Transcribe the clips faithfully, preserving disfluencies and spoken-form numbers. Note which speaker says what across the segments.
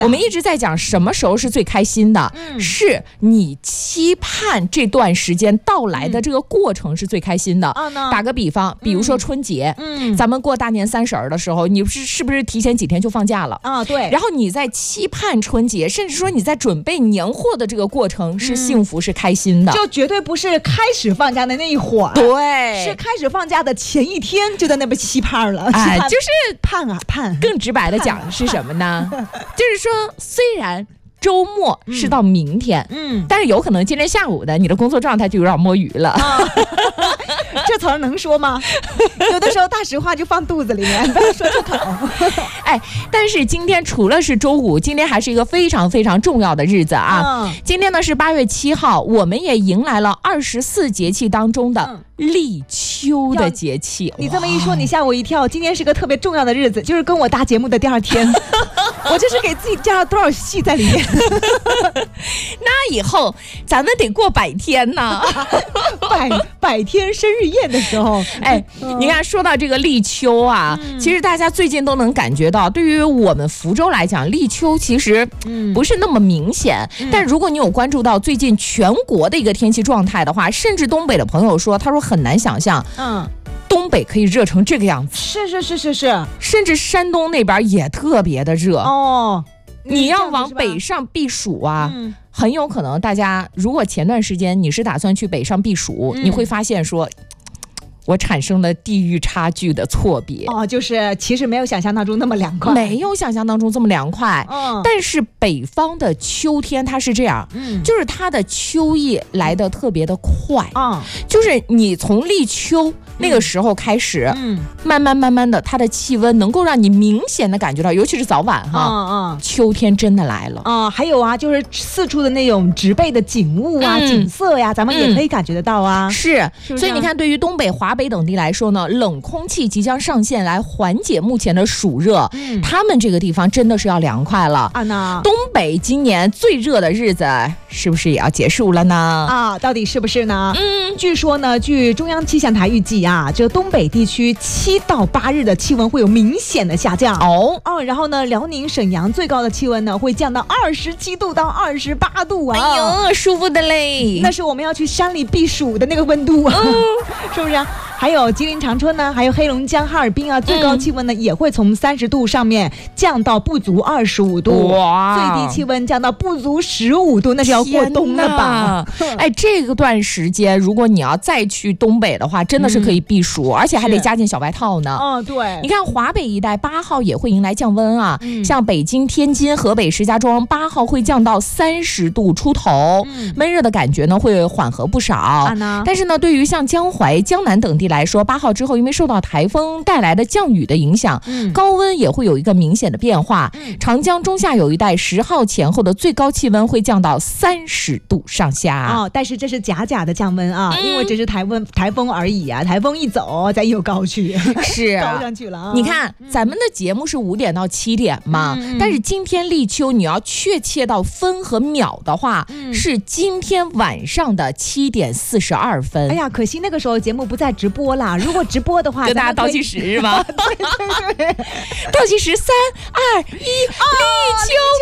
Speaker 1: 我们一直在讲什么时候是最开心的，嗯、是你期盼这段时间到来的这个过程是最开心的。嗯、打个比方，比如说春节，嗯，咱们过大年三十儿的时候，你是是不是提前几天就放假了
Speaker 2: 啊？对。
Speaker 1: 然后你在期盼春节，甚至说你在准备年货的这个过程是幸福、嗯、是开心的，
Speaker 2: 就绝对不是开始放假的那一会儿，
Speaker 1: 对，
Speaker 2: 是开始放假的前一天就在那边期盼了。
Speaker 1: 哎，就是
Speaker 2: 盼啊盼。
Speaker 1: 更直白的讲是什么呢？就是说，虽然周末是到明天，嗯，但是有可能今天下午的你的工作状态就有点摸鱼了。啊、
Speaker 2: 这词儿能说吗？有的时候大实话就放肚子里面，不要说出口。
Speaker 1: 哎，但是今天除了是周五，今天还是一个非常非常重要的日子啊！嗯、今天呢是八月七号，我们也迎来了二十四节气当中的立秋的节气。
Speaker 2: 你这么一说，你吓我一跳。今天是个特别重要的日子，就是跟我搭节目的第二天。我这是给自己加了多少戏在里面？
Speaker 1: 那以后咱们得过百天呢，
Speaker 2: 百百天生日宴的时候，
Speaker 1: 哎，嗯、你看说到这个立秋啊，嗯、其实大家最近都能感觉到，对于我们福州来讲，立秋其实不是那么明显。嗯、但如果你有关注到最近全国的一个天气状态的话，甚至东北的朋友说，他说很难想象，嗯。东北可以热成这个样子，
Speaker 2: 是是是是是，
Speaker 1: 甚至山东那边也特别的热
Speaker 2: 哦。
Speaker 1: 你要往北上避暑啊，嗯、很有可能大家如果前段时间你是打算去北上避暑，嗯、你会发现说。我产生了地域差距的错别
Speaker 2: 哦，就是其实没有想象当中那么凉快，
Speaker 1: 没有想象当中这么凉快。嗯，但是北方的秋天它是这样，嗯，就是它的秋意来得特别的快啊，嗯、就是你从立秋那个时候开始，嗯，慢慢慢慢的，它的气温能够让你明显的感觉到，尤其是早晚哈，嗯嗯，秋天真的来了
Speaker 2: 啊。还有啊，就是四处的那种植被的景物啊、嗯、景色呀，咱们也可以感觉得到啊。
Speaker 1: 嗯、是，是所以你看，对于东北、华北等地来说呢，冷空气即将上线来缓解目前的暑热，嗯，他们这个地方真的是要凉快了啊。那东北今年最热的日子是不是也要结束了呢？
Speaker 2: 啊，到底是不是呢？嗯，据说呢，据中央气象台预计啊，这东北地区七到八日的气温会有明显的下降哦哦，然后呢，辽宁沈阳最高的气温呢会降到二十七度到二十八度啊，
Speaker 1: 哎呦，舒服的嘞，
Speaker 2: 那是我们要去山里避暑的那个温度啊，嗯、是不是？还有吉林长春呢，还有黑龙江哈尔滨啊，最高气温呢、嗯、也会从三十度上面降到不足二十五度，哇，最低气温降到不足十五度，那是要过冬了吧？
Speaker 1: 哎，这个段时间如果你要再去东北的话，真的是可以避暑，嗯、而且还得加件小外套呢。
Speaker 2: 嗯，对。
Speaker 1: 你看华北一带八号也会迎来降温啊，嗯、像北京、天津、河北、石家庄，八号会降到三十度出头，嗯、闷热的感觉呢会缓和不少。啊、但是呢，对于像江淮、江南等地来说，八号之后因为受到台风带来的降雨的影响，嗯、高温也会有一个明显的变化。嗯、长江中下游一带十号前后的最高气温会降到三十度上下。
Speaker 2: 哦，但是这是假假的降温啊，嗯、因为这是台风台风而已啊，台风一走咱又高去，
Speaker 1: 是
Speaker 2: 高上去了啊。
Speaker 1: 你看、嗯、咱们的节目是五点到七点嘛，嗯、但是今天立秋你要确切到分和秒的话，嗯、是今天晚上的七点四十二分。
Speaker 2: 哎呀，可惜那个时候节目不在直播啦。如果直播的话，
Speaker 1: 跟大家倒计时是吗？
Speaker 2: 对对对，
Speaker 1: 倒计时三二一，立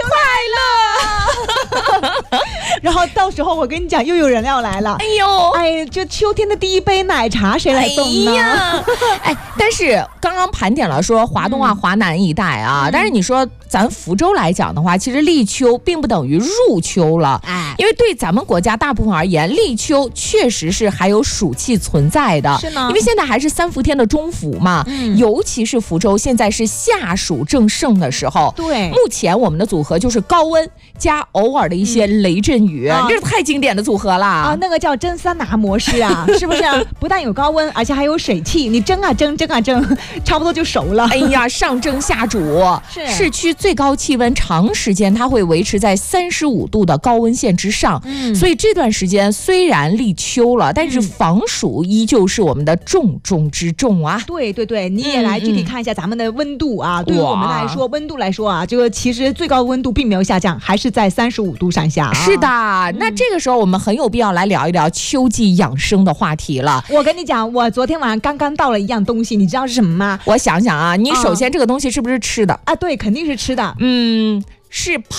Speaker 1: 秋快乐！
Speaker 2: 然后到时候我跟你讲，又有人要来了。
Speaker 1: 哎呦，
Speaker 2: 哎，就秋天的第一杯奶茶谁来送呢？哎呀，
Speaker 1: 哎，但是刚刚盘点了说华东啊、嗯、华南一带啊，嗯、但是你说咱福州来讲的话，其实立秋并不等于入秋了，哎，因为对咱们国家大部分而言，立秋确实是还有暑气存在的，
Speaker 2: 是呢，
Speaker 1: 因为现在还是三伏天的中伏嘛，嗯、尤其是福州现在是夏暑正盛的时候，
Speaker 2: 对，
Speaker 1: 目前我们的组合就是高温加偶尔的一些雷阵雨，嗯、这是太经典的组合了
Speaker 2: 啊！那个叫蒸桑拿模式啊，是不是啊？不但有高温，而且还有水汽，你蒸啊蒸，蒸啊蒸，差不多就熟了。
Speaker 1: 哎呀，上蒸下煮，是市区最高气温长时间它会维持在三十五度的高温线之上，嗯、所以这段时间虽然立秋了，但是防暑依旧是我们的重中之重啊！
Speaker 2: 对对对，你也来具体看一下咱们的温度啊。嗯、对于我们来说，温度来说啊，这个其实最高温度并没有下降，还是在三十五度上下、啊。
Speaker 1: 是的，嗯、那这个时候我们很有必要来聊一聊秋季养生的话题了。
Speaker 2: 我跟你讲，我昨天晚上刚刚到了一样东西，你知道是什么吗？
Speaker 1: 我想想啊，你首先这个东西是不是吃的？
Speaker 2: 啊，对，肯定是吃的。
Speaker 1: 嗯。 是